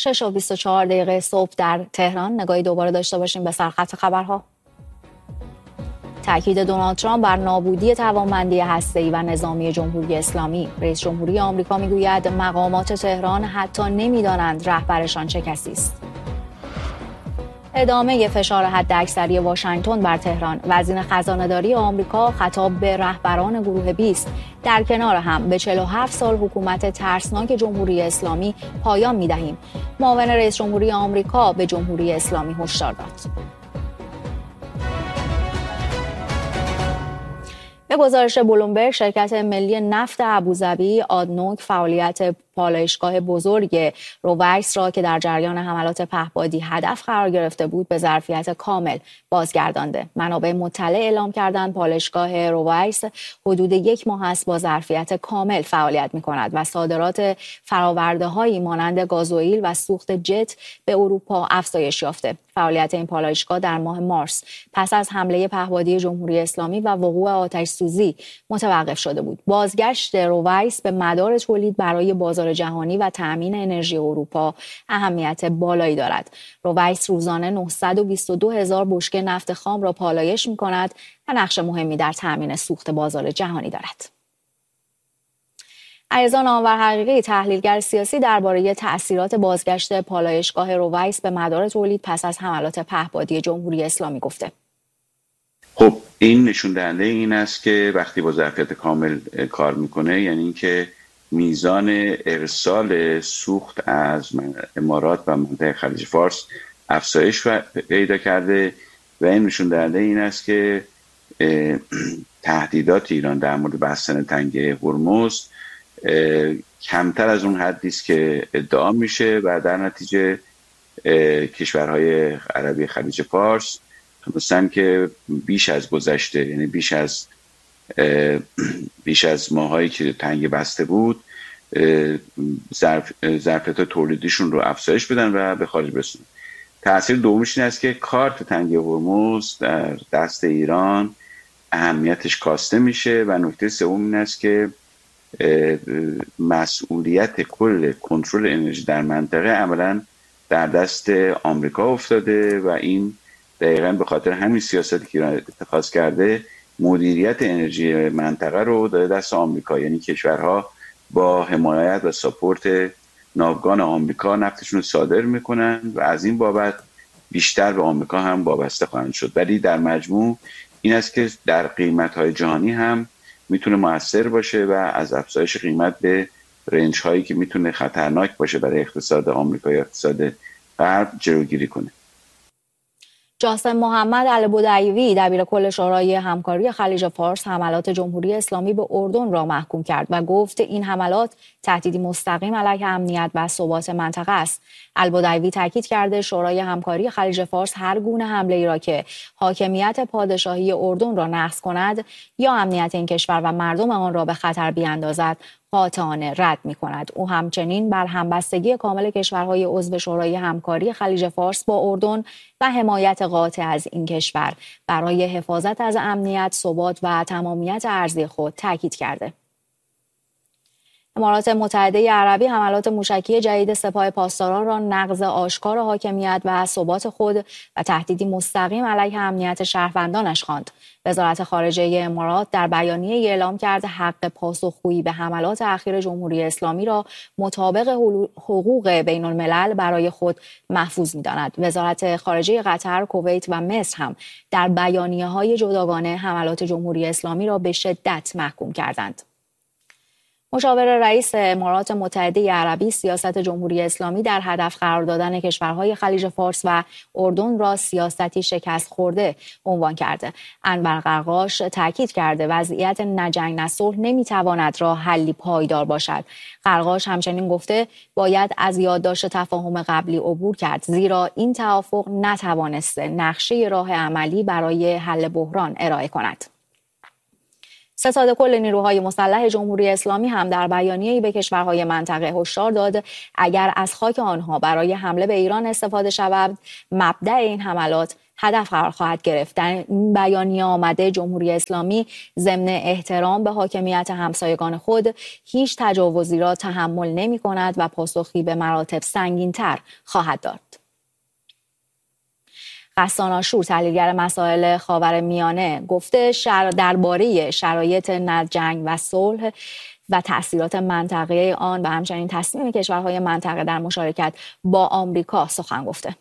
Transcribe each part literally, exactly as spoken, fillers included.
شش و بیست و چهار دقیقه صبح در تهران نگاهی دوباره داشته باشیم به سرخط خبرها. تاکید دونالد ترامپ بر نابودی توانمندی هسته‌ای و نظامی جمهوری اسلامی. رئیس جمهوری آمریکا میگوید مقامات تهران حتی نمیدانند رهبرشان چه کسی است. ادامه فشار حداکثری واشنگتن بر تهران. وزیر خزانه‌داری آمریکا خطاب به رهبران گروه بیست. در کنار هم به چهل و هفت سال حکومت ترسناک جمهوری اسلامی پایان می‌دهیم. معاون رئیس جمهوری آمریکا به جمهوری اسلامی هشدار داد. به گزارش بلومبرگ، شرکت ملی نفت ابوظبی آدنوک فعالیت پالایشگاه بزرگ رویس را که در جریان حملات پهپادی هدف قرار گرفته بود به ظرفیت کامل بازگردانده. منابع مطلع اعلام کردند پالایشگاه رویس حدود یک ماه است با ظرفیت کامل فعالیت می‌کند و صادرات فرآورده‌هایی مانند گازوئیل و سوخت جت به اروپا افزایش یافته. فعالیت این پالایشگاه در ماه مارس پس از حمله پهپادی جمهوری اسلامی و وقوع آتش‌سوزی متوقف شده بود. بازگشت رویس به مدار تولید برای بازار جهانی و تأمین انرژی اروپا اهمیت بالایی دارد. رویس روزانه نهصد و بیست و دو هزار بشکه نفت خام را پالایش می‌کند و نقش مهمی در تأمین سوخت بازار جهانی دارد. علیرضا نامور حقیقی، تحلیلگر سیاسی، درباره تأثیرات بازگشت پالایشگاه رویس به مدار تولید پس از حملات پهپادی جمهوری اسلامی گفته: خب این نشون دهنده این است که وقتی با ظرفیت کامل کار میکنه، یعنی اینکه میزان ارسال سوخت از امارات و منطقه خلیج فارس افزایش پیدا کرده و این نشون دهنده این است که تهدیدات ایران در مورد بستن تنگه هرمز کمتر از اون حدی است که ادعا میشه و در نتیجه کشورهای عربی خلیج فارس تونستن که بیش از گذشته، یعنی بیش از بیش از ماهایی که تنگ بسته بود، ظرفیت تولیدیشون رو افزایش بدن و به خارج برسونن. تأثیر دومش این است که کارت تنگ هرمز در دست ایران اهمیتش کاسته میشه و نکته سوم این است که مسئولیت کل کنترل انرژی در منطقه عملاً در دست آمریکا افتاده و این دقیقاً به خاطر همین سیاستی که ایران اتخاذ کرده مدیریت انرژی منطقه رو داده دست آمریکا، یعنی کشورها با حمایت و ساپورت ناوگان آمریکا نفتشون رو صادر میکنن و از این بابت بیشتر به آمریکا هم وابسته خواهند شد. ولی در مجموع این است که در قیمت‌های جهانی هم میتونه مؤثر باشه و از افزایش قیمت به رنج هایی که میتونه خطرناک باشه برای اقتصاد آمریکا یا اقتصاد غرب جلوگیری کنه. جاسم محمد البدیوی، دبیر کل شورای همکاری خلیج فارس، حملات جمهوری اسلامی به اردن را محکوم کرد و گفت این حملات تهدیدی مستقیم علیه امنیت و ثبات منطقه است. البدیوی تاکید کرده شورای همکاری خلیج فارس هر گونه حمله‌ای را که حاکمیت پادشاهی اردن را نقض کند یا امنیت این کشور و مردم آن را به خطر بیاندازد قاطعانه رد می‌کند. او همچنین بر همبستگی کامل کشورهای عضو شورای همکاری خلیج فارس با اردن و حمایت قاطع از این کشور برای حفاظت از امنیت، ثبات و تمامیت ارضی خود تاکید کرده. امارات متحده عربی حملات موشکی جدید سپاه پاسداران را نقض آشکار حاکمیت و ثبات خود و تهدیدی مستقیم علیه امنیت شهروندانش خواند. وزارت خارجه امارات در بیانیه اعلام کرد حق پاسخگویی به حملات اخیر جمهوری اسلامی را مطابق حقوق بین الملل برای خود محفوظ می‌داند. وزارت خارجه قطر، کویت و مصر هم در بیانیه‌های جداگانه حملات جمهوری اسلامی را به شدت محکوم کردند. مشاور رئیس امارات متحده عربی سیاست جمهوری اسلامی در هدف قرار دادن کشورهای خلیج فارس و اردن را سیاستی شکست خورده عنوان کرده. انور قرقاش تاکید کرده وضعیت نجنگ نه صلح نمیتواند راه حلی پایدار باشد. قرقاش همچنین گفته باید از یادداشت تفاهم قبلی عبور کرد، زیرا این توافق نتوانسته نقشه راه عملی برای حل بحران ارائه کند. ستاد کل نیروهای مسلح جمهوری اسلامی هم در بیانیه‌ای به کشورهای منطقه هشدار داد اگر از خاک آنها برای حمله به ایران استفاده شود، مبدأ این حملات هدف قرار خواهد گرفت. در این بیانیه آمده جمهوری اسلامی ضمن احترام به حاکمیت همسایگان خود هیچ تجاوزی را تحمل نمی کند و پاسخی به مراتب سنگین‌تر خواهد داد. غسان آشور، تحلیلگر مسائل خاورمیانه، گفته شر... درباره شرایط جنگ و صلح و تأثیرات منطقه آن و همچنین تصمیم کشورهای منطقه در مشارکت با آمریکا سخن گفته.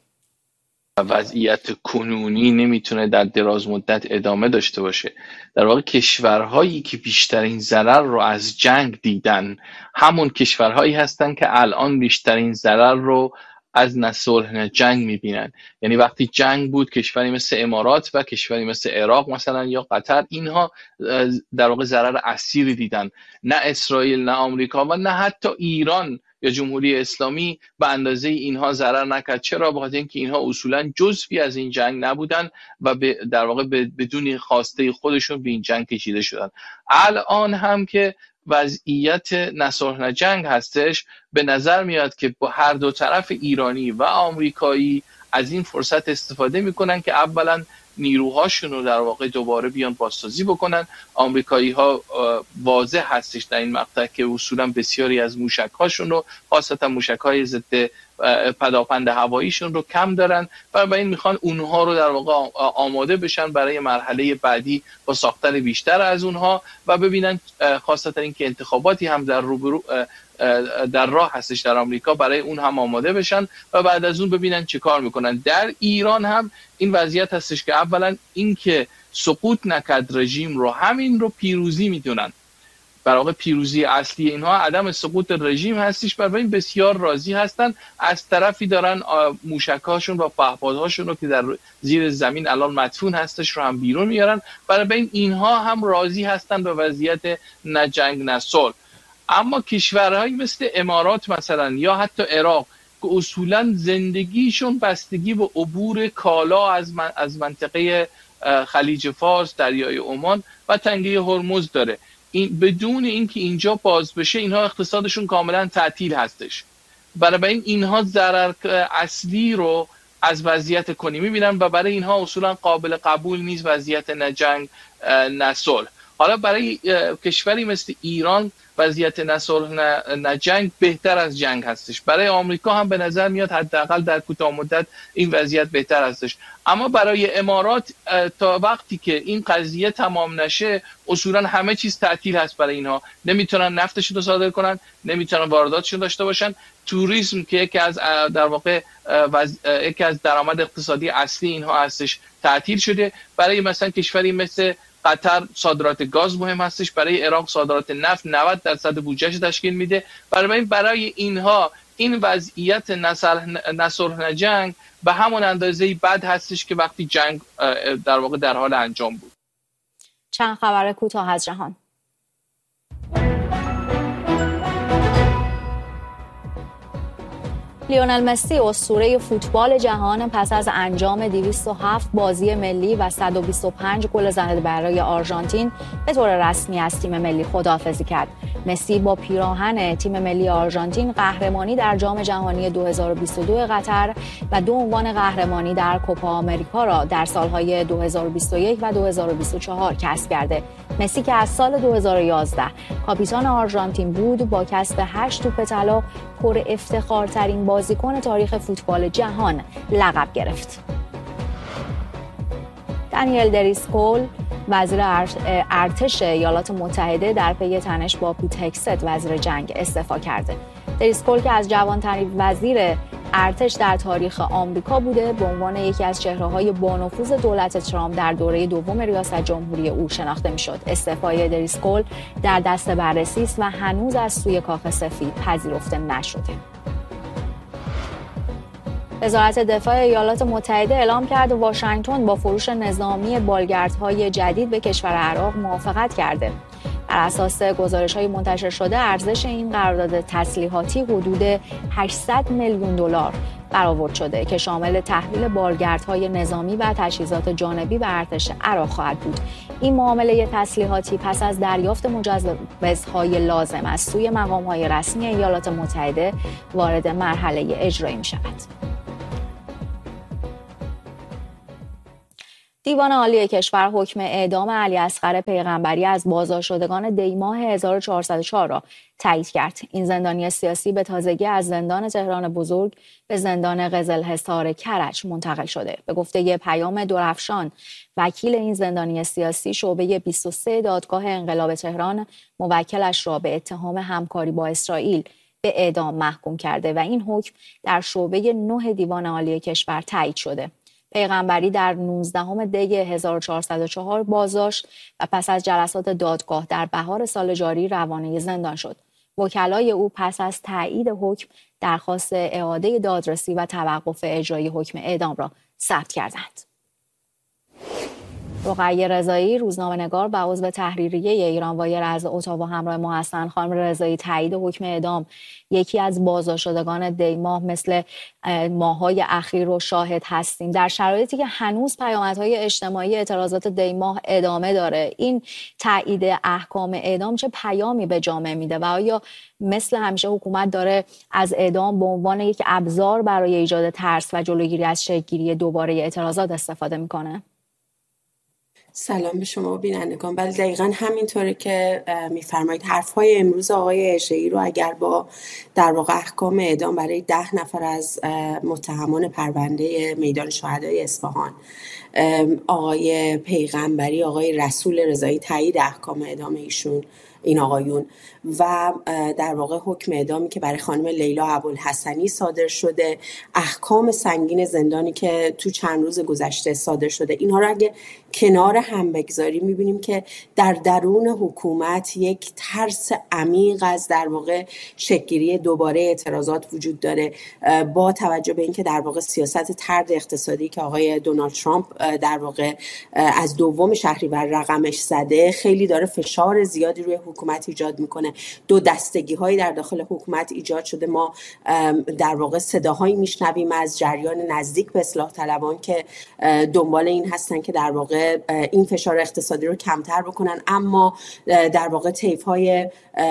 وضعیت کنونی نمیتونه در دراز مدت ادامه داشته باشه. در واقع کشورهایی که بیشترین ضرر رو از جنگ دیدن همون کشورهایی هستن که الان بیشترین ضرر رو از نه صلح نه جنگ میبینن. یعنی وقتی جنگ بود کشوری مثل امارات و کشوری مثل عراق مثلا یا قطر، اینها در واقع ضرر اسیری دیدن. نه اسرائیل نه آمریکا و نه حتی ایران یا جمهوری اسلامی به اندازه اینها ضرر نکرد. چرا؟ بخاطر اینکه اینها اصولا جزئی از این جنگ نبودن و در واقع بدون خواسته خودشون به این جنگ کشیده شدن. الان هم که وضعیت نه صلح نه جنگ هستش، به نظر میاد که با هر دو طرف ایرانی و آمریکایی از این فرصت استفاده میکنن که اولا نیروهاشون رو در واقع دوباره بیان بازسازی بکنن. آمریکایی ها واضح هستش در این مقطع که اصولا بسیاری از موشک هاشون رو، خاصتا موشک های ضد پداپند هواییشون رو کم دارن و برای این میخوان اونها رو در واقع آماده بشن برای مرحله بعدی با ساختن بیشتر از اونها و ببینن خاصتا اینکه انتخاباتی هم در روبرو در راه هستش در آمریکا، برای اون هم آماده بشن و بعد از اون ببینن چه کار میکنن. در ایران هم این وضعیت هستش که اولا اینکه سقوط نکرد رژیم رو، همین رو پیروزی میدونن. در واقع پیروزی اصلی اینها عدم سقوط رژیم هستش، برای این بسیار راضی هستن. از طرفی دارن موشکاشون و پهپادهاشون رو که در زیر زمین الان مدفون هستش رو هم بیرون میارن، برای این اینها هم راضی هستن به وضعیت نه جنگ نه صلح. اما کشورهایی مثل امارات مثلا یا حتی عراق که اصولا زندگیشون بستگی به عبور کالا از من از منطقه خلیج فارس، دریای عمان و تنگه هرمز داره، این بدون اینکه اینجا باز بشه اینها اقتصادشون کاملا تعطیل هستش. برای این اینها ضرر اصلی رو از وضعیت کنی میبینن و برای اینها اصولا قابل قبول نیست وضعیت نه جنگ نه صلح. حالا برای کشوری مثل ایران وضعیت نه صلح نه جنگ بهتر از جنگ هستش. برای آمریکا هم به نظر میاد حداقل در کوتاه مدت این وضعیت بهتر هستش. اما برای امارات تا وقتی که این قضیه تمام نشه اصولا همه چیز تعطیل هست برای اینها. نمیتونن نفتشون رو صادر کنن، نمیتونن وارداتشون داشته باشن. توریسم که یکی از در واقع یکی از درآمد اقتصادی اصلی اینها هستش تعطیل شده. برای مثلا کشوری مثل قطر صادرات گاز مهم هستش، برای عراق صادرات نفت نود درصد بودجهش تشکیل میده. برای برای اینها این وضعیت نه صلح نه جنگ به همون اندازه‌ای بد هستش که وقتی جنگ در واقع در حال انجام بود. چند خبر کوتاه از جهان. لیونل مسی اسطوره فوتبال جهان پس از انجام دویست و هفت بازی ملی و صد و بیست و پنج گل زده برای آرژانتین به طور رسمی از تیم ملی خداحافظی کرد. مسی با پیراهن تیم ملی آرژانتین قهرمانی در جام جهانی دو هزار و بیست و دو قطر و دو عنوان قهرمانی در کوپا آمریکا را در سالهای دو هزار و بیست و یک و دو هزار و بیست و چهار کسب کرده. مسی که از سال دو هزار و یازده کاپیتان آرژانتین بود، با کسب هشت توپ طلا پر افتخارترین بازیکن تاریخ فوتبال جهان لقب گرفت. دانیل دریسکول وزیر ارتش ایالات متحده در پی تنش با پیت هگست وزیر جنگ استعفا کرده. دریسکول که از جوانترین وزیر ارتش در تاریخ آمریکا بوده، به عنوان یکی از چهره‌های بانفوذ دولت ترامپ در دوره دوم ریاست جمهوری او شناخته می‌شد. استعفای دریسکول در دست بررسی است و هنوز از سوی کاخ سفید پذیرفته نشده. وزارت دفاع ایالات متحده اعلام کرد واشنگتن با فروش نظامی بالگردهای جدید به کشور عراق موافقت کرده. بر اساس گزارش‌های منتشر شده ارزش این قرارداد تسلیحاتی حدود هشتصد میلیون دلار برآورد شده که شامل تحویل بالگردهای نظامی و تجهیزات جانبی به ارتش عراق خواهد بود. این معامله تسلیحاتی پس از دریافت مجوزهای لازم از سوی مقام‌های رسمی ایالات متحده وارد مرحله اجرایی می‌شود. دیوان عالی کشور حکم اعدام علی اصغر پیغمبری از بازداشتشدگان دی ماه هزار و چهارصد و چهار را تایید کرد. این زندانی سیاسی به تازگی از زندان تهران بزرگ به زندان قزلحصار کرج منتقل شده. به گفته پیام درفشان، وکیل این زندانی سیاسی، شعبه بیست و سه دادگاه انقلاب تهران موکلش را به اتهام همکاری با اسرائیل به اعدام محکوم کرده و این حکم در شعبه نه دیوان عالی کشور تایید شده. پیغمبری در نوزدهم دی هزار و چهارصد و چهار بازداشت و پس از جلسات دادگاه در بهار سال جاری روانه زندان شد. وکلای او پس از تایید حکم درخواست اعاده دادرسی و توقف اجرای حکم اعدام را ثبت کردند. رقیه رضایی، روزنامه‌نگار و عضو تحریریه ایران وایر از اتاوا همراه ما هستند. خانم رضایی، تایید حکم اعدام یکی از بازداشتشدگان دی ماه مثل ماه‌های اخیر رو شاهد هستیم. در شرایطی که هنوز پیامدهای اجتماعی اعتراضات دی ماه ادامه داره، این تایید احکام اعدام چه پیامی به جامعه میده و آیا مثل همیشه حکومت داره از اعدام به عنوان یک ابزار برای ایجاد ترس و جلوگیری از شکل‌گیری دوباره اعتراضات استفاده میکنه؟ سلام به شما بینندگان. بله دقیقا همینطوره که میفرمایید. حرفهای امروز آقای اشعی رو اگر با در واقع احکام اعدام برای ده نفر از متهمان پرونده میدان شهدای اصفهان، آقای پیغمبری، آقای رسول رضایی، تایید احکام اعدام ایشون، این آقایون، و در واقع حکم اعدامی که برای خانم لیلا ابوالحسنی صادر شده، احکام سنگین زندانی که تو چند روز گذشته صادر شده، اینها رو اگه کنار هم بگذاریم میبینیم که در درون حکومت یک ترس عمیق از در واقع شکل‌گیری دوباره اعتراضات وجود داره، با توجه به اینکه در واقع سیاست طرد اقتصادی که آقای دونالد ترامپ در واقع از دوم شهریور رقمش زده خیلی داره فشار زیادی روی حکومت ایجاد میکنه. دو دستگی هایی در داخل حکومت ایجاد شده. ما در واقع صداهایی میشنویم از جریان نزدیک به اصلاح طلبان که دنبال این هستن که در واقع این فشار اقتصادی رو کمتر بکنن، اما در واقع طیف های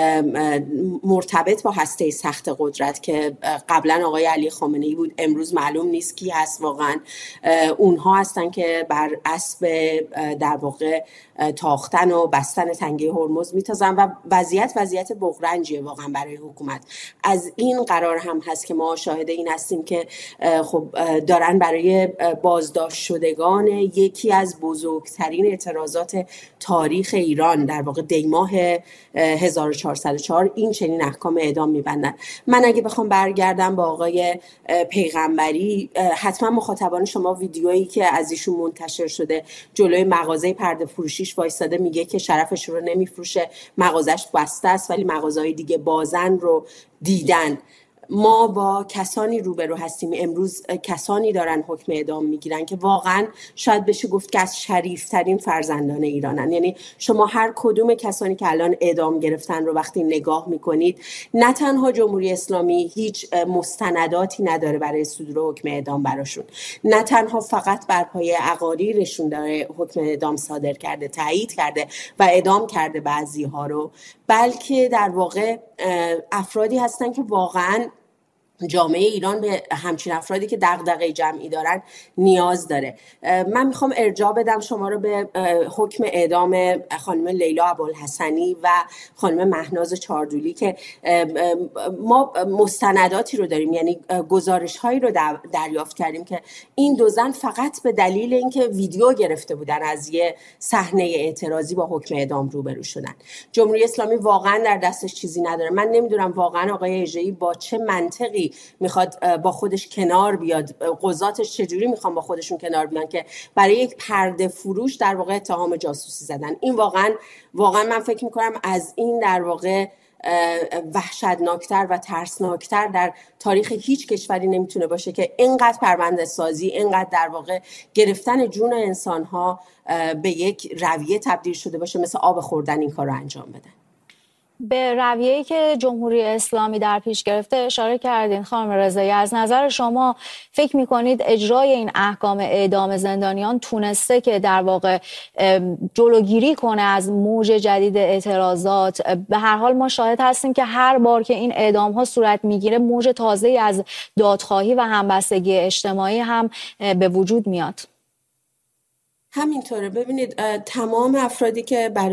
مرتبط با هسته سخت قدرت که قبلا آقای علی خامنه‌ای بود، امروز معلوم نیست کی هست واقعا، اونها هستن که بر اسب در واقع تاختن و بستن تنگه هرمز میتازن و وضعیت وضعیت بغرنجیه واقعا برای حکومت. از این قرار هم هست که ما شاهد این هستیم که خب دارن برای بازداشت شدگان یکی از بزرگترین اعتراضات تاریخ ایران، در واقع دی ماه هزار و چهارصد و چهار، این چنین احکام اعدام میبندن. من اگه بخوام برگردم با آقای پیغمبری، حتما مخاطبان شما ویدیویی که از ایشون منتشر شده جلوی مغازه پرده فروشیش وایساده میگه که شرفش رو نمیفروشه، مغازش بسته است ولی مغازهای دیگه بازن رو دیدن. ما با کسانی روبرو هستیم امروز، کسانی دارن حکم اعدام میگیرن که واقعا شاید بشه گفت که از شریفترین فرزندان ایرانن. یعنی شما هر کدوم کسانی که الان اعدام گرفتن رو وقتی نگاه میکنید، نه تنها جمهوری اسلامی هیچ مستنداتی نداره برای صدور حکم اعدام براشون، نه تنها فقط بر پایه اقاریرشون داره حکم اعدام صادر کرده، تایید کرده و اعدام کرده بعضی ها رو، بلکه در واقع افرادی هستن که واقعا جامعه ایران به همچین افرادی که دغدغه جمعی دارن نیاز داره. من میخوام ارجاع بدم شما رو به حکم اعدام خانم لیلا ابوالحسنی و خانم مهناز چاردولی که ما مستنداتی رو داریم، یعنی گزارش هایی رو دریافت کردیم که این دو زن فقط به دلیل اینکه ویدیو گرفته بودن از یه صحنه اعتراضی با حکم اعدام روبرو شدن. جمهوری اسلامی واقعا در دستش چیزی نداره. من نمیدونم واقعا آقای اژه‌ای با چه منطقی میخواد با خودش کنار بیاد، قضاتش چجوری میخوان با خودشون کنار بیان که برای یک پرده فروش در واقع اتهام جاسوسی زدن. این واقعا واقعا من فکر میکنم از این در واقع وحشتناکتر و ترسناکتر در تاریخ هیچ کشوری نمیتونه باشه که اینقدر پرونده سازی، اینقدر در واقع گرفتن جون انسانها به یک رویه تبدیل شده باشه، مثل آب خوردن این کار رو انجام بدن. به رویه‌ای که جمهوری اسلامی در پیش گرفته اشاره کردین خانم رضایی. از نظر شما فکر می‌کنید اجرای این احکام اعدام زندانیان تونسته که در واقع جلوگیری کنه از موج جدید اعتراضات؟ به هر حال ما شاهد هستیم که هر بار که این اعدام‌ها صورت می‌گیره موج تازه‌ای از دادخواهی و همبستگی اجتماعی هم به وجود میاد. همینطوره. ببینید تمام افرادی که برای